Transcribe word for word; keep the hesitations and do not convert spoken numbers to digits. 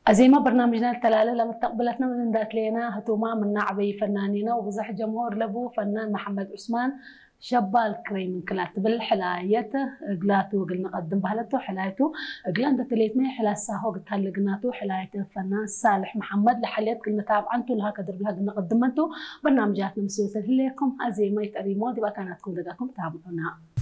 أزيما برنامجنا التلالة لما تقبلتنا من ذات لينا هتوما من نعبي فنانينا وبزح جمهور لبو فنان محمد عثمان شبال كريم كلات بالحلايته قلاتو قلنا قدم بهلتو حلايته قلنا ده تليتني حلا ساهو قلت هلقناتو حلايته فنان صالح محمد لحليت قلنا تابعنتو لها قدر بها قلنا قدمتو برنامجاتنا مسوسة لكم أزيما يتقريمو دي بقى كانت تكون دقاكم تابعونا.